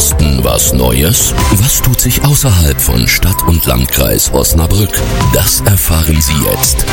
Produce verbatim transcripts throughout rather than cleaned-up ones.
Westen was Neues? Was tut sich außerhalb von Stadt und Landkreis Osnabrück? Das erfahren Sie jetzt.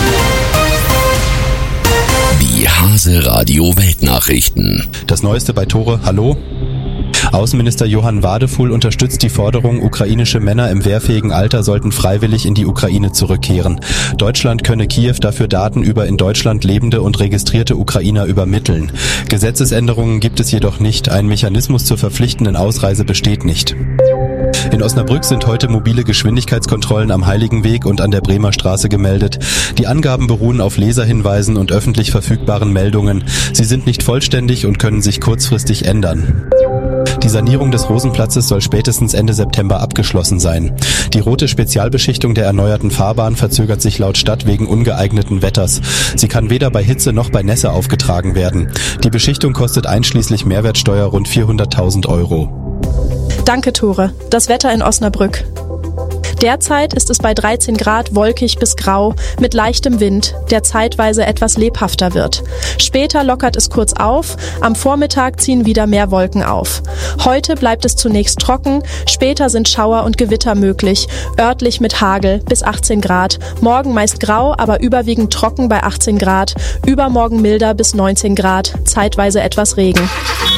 Die Hase Radio Weltnachrichten. Das Neueste bei Tore, hallo? Außenminister Johann Wadefuhl unterstützt die Forderung, ukrainische Männer im wehrfähigen Alter sollten freiwillig in die Ukraine zurückkehren. Deutschland könne Kiew dafür Daten über in Deutschland lebende und registrierte Ukrainer übermitteln. Gesetzesänderungen gibt es jedoch nicht. Ein Mechanismus zur verpflichtenden Ausreise besteht nicht. In Osnabrück sind heute mobile Geschwindigkeitskontrollen am Heiligenweg und an der Bremer Straße gemeldet. Die Angaben beruhen auf Leserhinweisen und öffentlich verfügbaren Meldungen. Sie sind nicht vollständig und können sich kurzfristig ändern. Die Sanierung des Rosenplatzes soll spätestens Ende September abgeschlossen sein. Die rote Spezialbeschichtung der erneuerten Fahrbahn verzögert sich laut Stadt wegen ungeeigneten Wetters. Sie kann weder bei Hitze noch bei Nässe aufgetragen werden. Die Beschichtung kostet einschließlich Mehrwertsteuer rund vierhunderttausend Euro. Danke, Tore. Das Wetter in Osnabrück. Derzeit ist es bei dreizehn Grad wolkig bis grau mit leichtem Wind, der zeitweise etwas lebhafter wird. Später lockert es kurz auf, am Vormittag ziehen wieder mehr Wolken auf. Heute bleibt es zunächst trocken, später sind Schauer und Gewitter möglich, örtlich mit Hagel bis achtzehn Grad. Morgen meist grau, aber überwiegend trocken bei achtzehn Grad, übermorgen milder bis neunzehn Grad, zeitweise etwas Regen.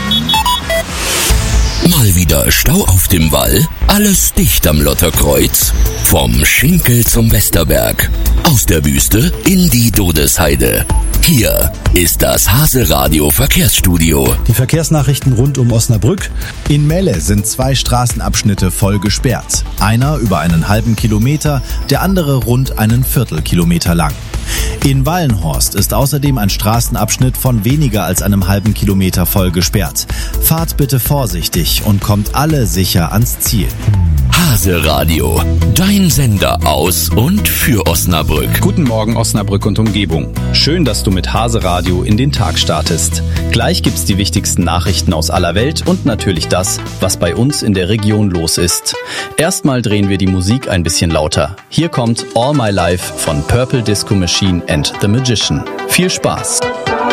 Mal wieder Stau auf dem Wall, alles dicht am Lotterkreuz. Vom Schinkel zum Westerberg, aus der Wüste in die Todesheide. Hier ist das Hase Radio Verkehrsstudio. Die Verkehrsnachrichten rund um Osnabrück. In Melle sind zwei Straßenabschnitte voll gesperrt. Einer über einen halben Kilometer, der andere rund einen Viertelkilometer lang. In Wallenhorst ist außerdem ein Straßenabschnitt von weniger als einem halben Kilometer voll gesperrt. Fahrt bitte vorsichtig und kommt alle sicher ans Ziel. Hase Radio, dein Sender aus und für Osnabrück. Guten Morgen Osnabrück und Umgebung. Schön, dass du mit Hase Radio in den Tag startest. Gleich gibt's die wichtigsten Nachrichten aus aller Welt und natürlich das, was bei uns in der Region los ist. Erstmal drehen wir die Musik ein bisschen lauter. Hier kommt All My Life von Purple Disco Machine and the Magician. Viel Spaß!